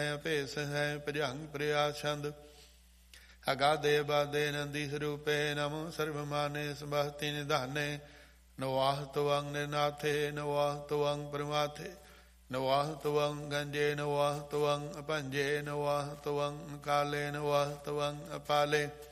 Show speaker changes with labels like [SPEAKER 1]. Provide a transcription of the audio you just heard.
[SPEAKER 1] ਭੇਸ ਹੈ ਭਜੰਗ ਪ੍ਰਿਆ ਛੰਦ ਅਗਾਧੇ ਬਾਧੇ ਨੰਦੀ ਸਰੂਪੇ ਨਮੋ ਸਰਵਮਾਨੇ ਸੰਭਾਤੀ ਨਿਧਾਨੇ ਨਵਾਹ ਤਵੰਗ ਨਿਰਨਾਥੇ ਨਵਾਹ ਤਵੰਗ ਪਰਮਾਥੇ ਨਵਾਹ ਤਵੰਗ ਗੰਜੇ ਨਵਾਹ ਤਵੰਗ ਅਪੰਜੇ ਨਵਾਹ ਤਵੰਗ ਕਾਲੇ ਨਵਾਹ ਤਵੰਗ ਅਪਾਲੇ